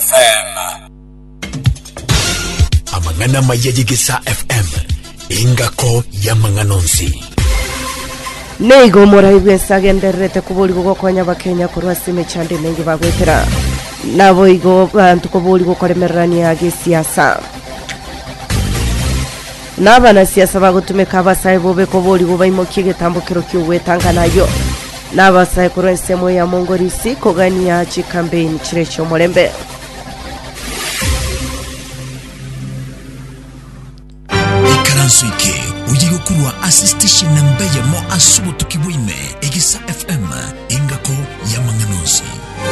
FM. Amangana mayegisa FM. Ingako ya manganonsi. Nego moraibwe sagenderete kubuli gukonya bakenya kurwasime chande nengi bagwetera. Nabo igo bantu kubuli gukoremerania ya siasa. Nabana siasa bagutumeka abasaye bobe kubuli gubaimokiye getambukiro cy'uwetanga nayo. Nabasaye kurensemo ya Mongorisi kogania chi campaign chirecho morembe. Ikaransuike uyigokurwa assistation nambaye mo asubu tukibwime Egisa FM ingako ya manganonsi.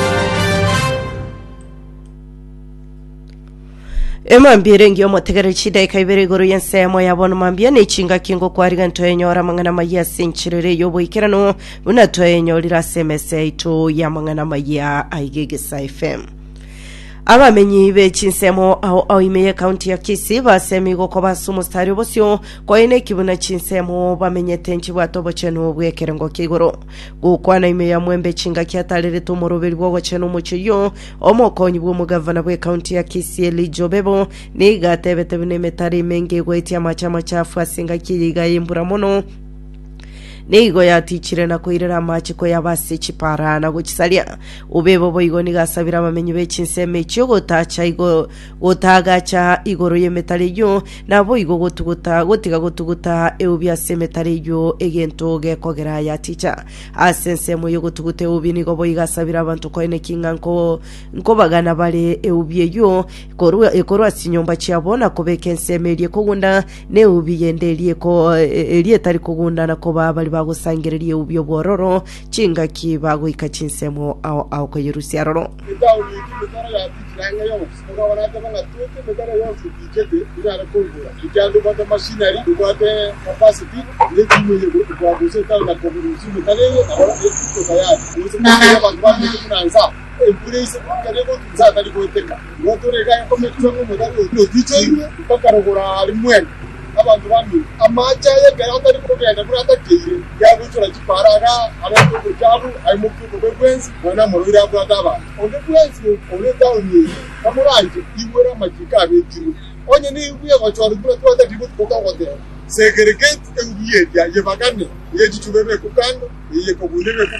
Emambire ngiyo motegere chida ikaibere goro yensemo yabona mambia ne chinga kingo kwariga ntoyenyora mangana maya sinchirere yobo ikerano buna toyenyorira semese ito ya mangana maya aigegesa FM. Abamenyi bechinsemo au imeye county ya Kisii basemi goko basumustari bosyo koine kibuna chinsemo bamenye tenchi bwatobo chenu bwekerengo kigoro gukwana imeye mwembe chinga kyatalere tumoroberi bwo chenu muchiyo omokonyi bwo mugavana bwe county ya Kisii Elijobebo ni gatebete bune metari menge gwetia machama chafu asinga kiriga yimbura mono Nigo ya tichire na kuirera machiko ya basi chipara na guchisalia ubebo boigo ni gasabira bamenyi bechinseme cyo gotacha igo gotagacha igoro yemetaleyo na boigo gotuguta gotiga gotuguta eubya semetaleyo egento gekogera ya ticha asensemo yo gotugute ubinigo boiga sabira abantu koine kinganko nkobagana bale eubyeyo ekoro asinyomba cyabona kubekenseme liye kugunda ne ubiyendelie ko elietari kugunda na ko babali bagusangiriye ubyo bororo cinga kibago ikacinsemo au ko Yerusalemu abantu bami amacha ye gayota rikogenda muri atakire yagutura kiparaga abantu kujabu ayimukuko bwens wana murira bwataba onde bwens onde tawni kamuranje ibura makika betiri onye ni uye gochora bwatwa tibu kukawote segregate engiye ya yevagane ye jitubebe kukando ye kobulebe